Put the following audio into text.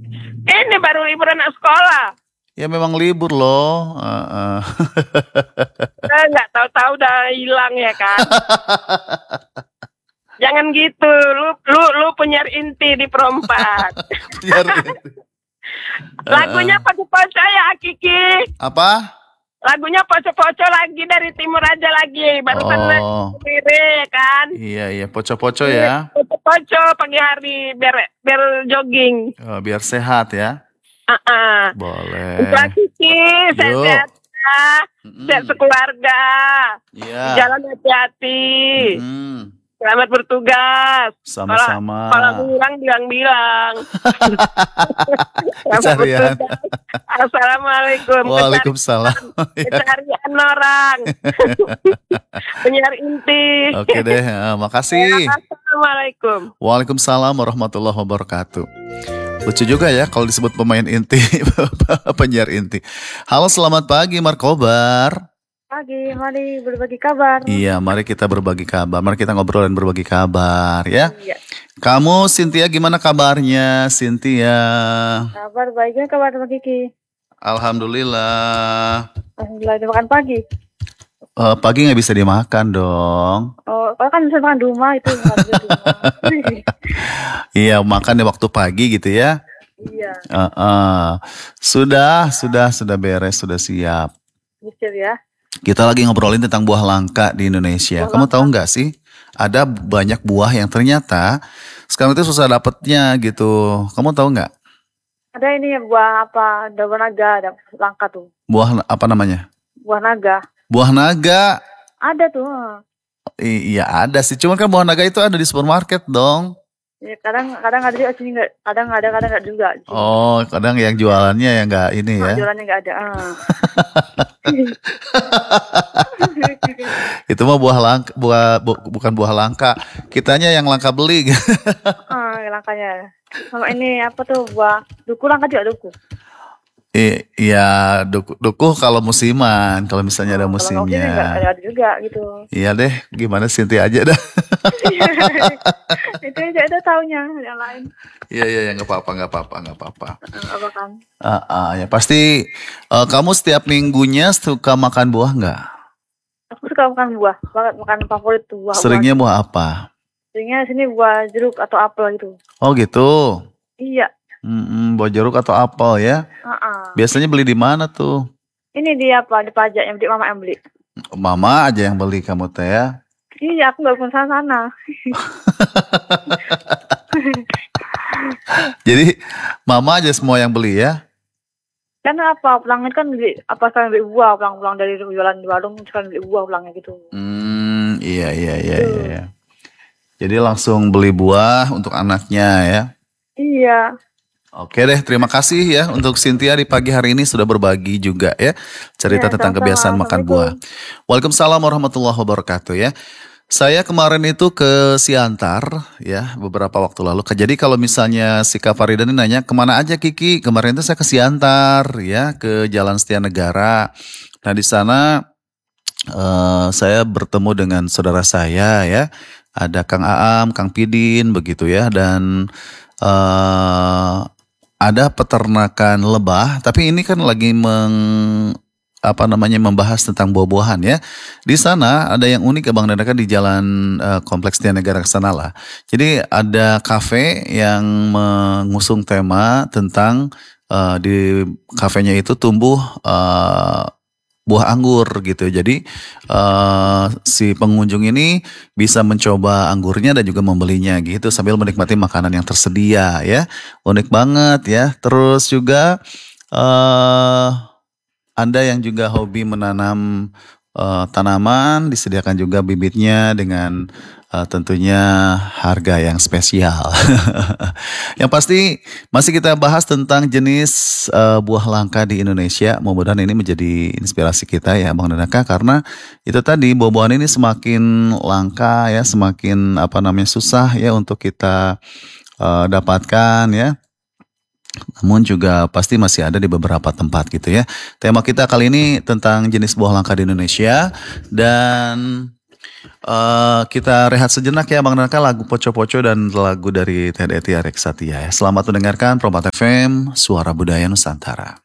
Ini baru liburan anak sekolah. Ya memang libur loh. Nggak tahu-tahu udah hilang ya kan. Jangan gitu. Lu penyiar inti di Perompak. Penyiar inti. Lagunya poco-poco ya Kiki. Apa? Lagunya poco-poco lagi dari Timur aja lagi. Barusan ya kan. Iya, poco-poco ya. Poco-poco pagi hari biar jogging. Oh, biar sehat ya. Boleh. Udah Kiki, sehat-sehat ya. Sehat sekeluarga. Iya. Jalan hati-hati. Selamat bertugas. Sama-sama. Kalau bilang bilang. Pencarian. Assalamualaikum. Waalaikumsalam. Pencarian orang. Penyiar inti. Oke deh, makasih. Assalamualaikum. Waalaikumsalam warahmatullahi wabarakatuh. Lucu juga ya kalau disebut pemain inti, penyiar inti. Halo, selamat pagi Markobar. Pagi, mari berbagi kabar. Iya, mari kita berbagi kabar. Mari kita ngobrol dan berbagi kabar ya. Iya. Kamu Cynthia gimana kabarnya Cynthia? Kabar baiknya, kabar sama Kiki. Alhamdulillah. Alhamdulillah, udah makan pagi. Pagi nggak bisa dimakan dong. Oh, kalau kan bisa makan di rumah itu. Iya, makan di waktu pagi gitu ya. Iya. Sudah beres, sudah siap. Mikir ya. Kita lagi ngobrolin tentang buah langka di Indonesia. Kamu tahu nggak sih? Ada banyak buah yang ternyata sekarang itu susah dapetnya gitu. Kamu tahu nggak? Ada ini buah apa? Buah naga, ada langka tuh. Buah apa namanya? Buah naga. Buah naga. Ada tuh. Iya ada sih. Cuman kan buah naga itu ada di supermarket dong. Ya, kadang ada juga sini, kadang ada juga. Oh, kadang yang jualannya yang nggak ini ya? Jualannya nggak ada. Itu mah buah langka, bukan buah langka. Kitanya yang langka beli. Langkanya. Sama ini apa tuh buah duku, langka juga duku. Iya, dukuh kalau musiman, kalau misalnya ada musimnya. Kalau ada juga gitu. Iya deh, gimana Cynthia aja dah. Itu aja ada taunya, yang lain. Iya, nggak apa-apa. Apa kan? Ya pasti. Kamu setiap minggunya suka makan buah nggak? Aku suka makan buah, banget makan favorit tuh buah. Seringnya buah apa? Seringnya sini buah jeruk atau apel gitu. Oh gitu. Iya. Buah jeruk atau apel ya? Biasanya beli di mana tuh? Ini dia apa? Di pajak yang beli, mama yang beli. Mama aja yang beli kamu teh ya? Iya, aku nggak pun sana. Jadi mama aja semua yang beli ya? Karena apa? Pulangnya kan beli apa? Sekarang beli buah, pulang dari jualan di warung sekarang beli buah pulangnya gitu. Iya. Jadi langsung beli buah untuk anaknya ya? Iya. Oke deh, terima kasih ya untuk Cynthia di pagi hari ini sudah berbagi juga ya cerita tentang kebiasaan makan buah. Waalaikumsalam warahmatullahi wabarakatuh ya. Saya kemarin itu ke Siantar ya beberapa waktu lalu. Jadi kalau misalnya si Kak Farida ini nanya kemana aja Kiki, kemarin itu saya ke Siantar ya ke Jalan Setia Negara. Nah di sana saya bertemu dengan saudara saya ya, ada Kang Aam, Kang Pidin begitu ya dan ada peternakan lebah, tapi ini kan lagi membahas tentang buah-buahan ya. Di sana ada yang unik Abang Dada kan di jalan Kompleks Setia Negara kesana lah. Jadi ada kafe yang mengusung tema tentang di kafenya itu tumbuh buah anggur gitu. Jadi si pengunjung ini bisa mencoba anggurnya dan juga membelinya gitu sambil menikmati makanan yang tersedia ya. Unik banget ya. Terus juga Anda yang juga hobi menanam tanaman, disediakan juga bibitnya dengan tentunya harga yang spesial. Yang pasti masih kita bahas tentang jenis buah langka di Indonesia. Mudah-mudahan ini menjadi inspirasi kita ya Bang Danaka, karena itu tadi buah-buahan ini semakin langka ya, semakin susah ya untuk kita dapatkan ya. Namun juga pasti masih ada di beberapa tempat gitu ya. Tema kita kali ini tentang jenis buah langka di Indonesia dan Kita rehat sejenak ya Bang Naka, lagu Poco-Poco dan lagu dari Teh Eti Arek Satia ya. Selamat mendengarkan Promat FM, Suara Budaya Nusantara.